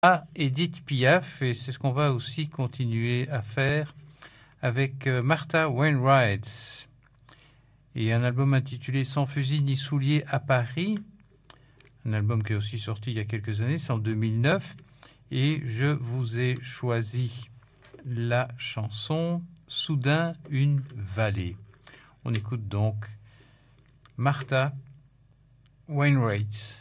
à Edith Piaf, et c'est ce qu'on va aussi continuer à faire avec Martha Wainwright et un album intitulé Sans fusil ni souliers à Paris, un album qui est aussi sorti il y a quelques années, c'est en 2009, et je vous ai choisi la chanson Soudain une vallée. On écoute donc Martha Wainwright.